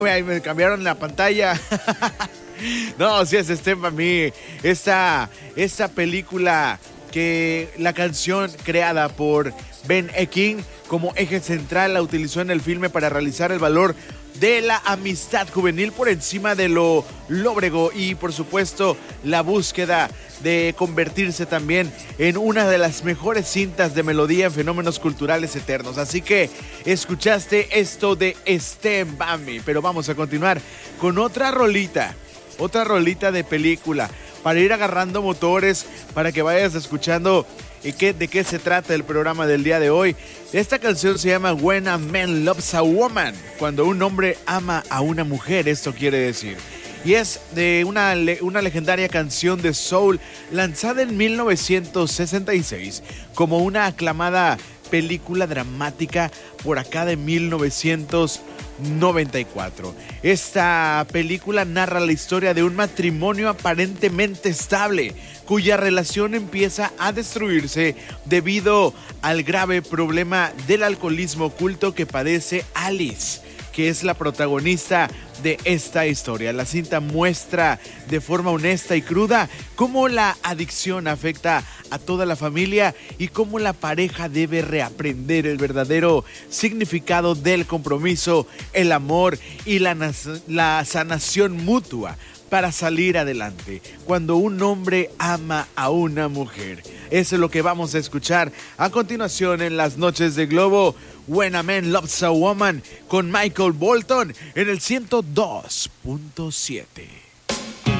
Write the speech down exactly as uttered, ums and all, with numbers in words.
Ahí me cambiaron la pantalla. No, sí es Stand By Me. Esta, esta película que la canción creada por Ben Ekin como eje central la utilizó en el filme para realizar el valor de la amistad juvenil por encima de lo lóbrego y por supuesto la búsqueda de convertirse también en una de las mejores cintas de melodía en fenómenos culturales eternos. Así que escuchaste esto de Stand By Me, pero vamos a continuar con otra rolita, otra rolita de película para ir agarrando motores, para que vayas escuchando ¿Y qué, de qué se trata el programa del día de hoy? Esta canción se llama When a Man Loves a Woman. Cuando un hombre ama a una mujer, esto quiere decir. Y es de una, una legendaria canción de soul lanzada en mil novecientos sesenta y seis como una aclamada película dramática por acá de mil novecientos noventa y cuatro. Esta película narra la historia de un matrimonio aparentemente estable, cuya relación empieza a destruirse debido al grave problema del alcoholismo oculto que padece Alice, que es la protagonista de esta historia. La cinta muestra de forma honesta y cruda cómo la adicción afecta a toda la familia y cómo la pareja debe reaprender el verdadero significado del compromiso, el amor y la, la sanación mutua para salir adelante cuando un hombre ama a una mujer. Eso es lo que vamos a escuchar a continuación en las noches de Globo. When a Man Loves a Woman con Michael Bolton en el ciento dos punto siete.